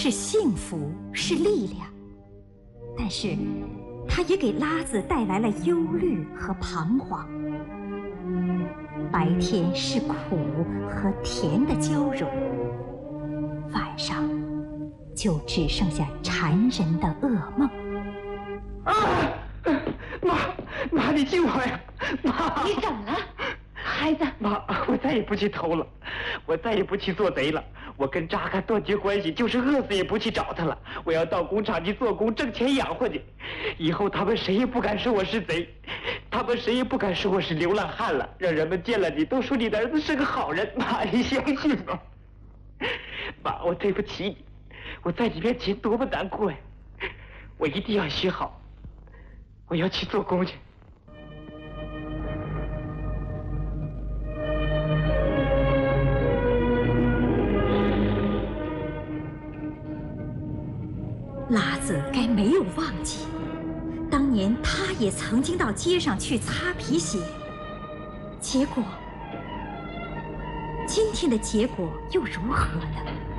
是幸福，是力量，但是它也给拉子带来了忧虑和彷徨。白天是苦和甜的交融，晚上就只剩下缠人的噩梦。 妈，你救我呀！妈， 你怎么了，孩子？ 妈，我再也不去偷了，我再也不去做贼了。我跟扎嘎断绝关系，就是饿死也不去找他了。我要到工厂去做工，挣钱养活你。以后他们谁也不敢说我是贼，他们谁也不敢说我是流浪汉了。让人们见了你都说你的儿子是个好人。妈，你相信吗？妈，我对不起你，我在你面前多么难过呀！我一定要学好，我要去做工去。 拉子该没有忘记，当年他也曾经到街上去擦皮鞋，结果，今天的结果又如何呢？